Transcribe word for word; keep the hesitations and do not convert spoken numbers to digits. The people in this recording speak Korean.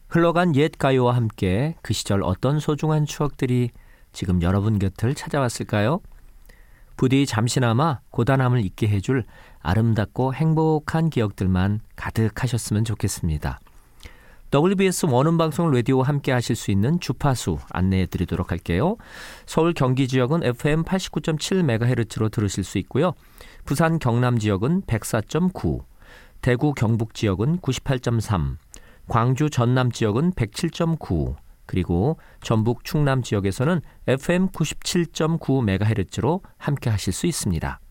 흘러간 옛 가요와 함께 그 시절 어떤 소중한 추억들이 지금 여러분 곁을 찾아왔을까요? 부디 잠시나마 고단함을 잊게 해줄 아름답고 행복한 기억들만 가득하셨으면 좋겠습니다. 더블유비에스 원음방송 라디오와 함께 하실 수 있는 주파수 안내해 드리도록 할게요. 서울 경기 지역은 에프엠 팔십구 점 칠 메가헤르츠로 들으실 수 있고요. 부산 경남 지역은 백사 점 구, 대구 경북 지역은 구십팔 점 삼, 광주 전남 지역은 백칠 점 구, 그리고 전북 충남 지역에서는 에프엠 구십칠 점 구 메가헤르츠로 함께 하실 수 있습니다.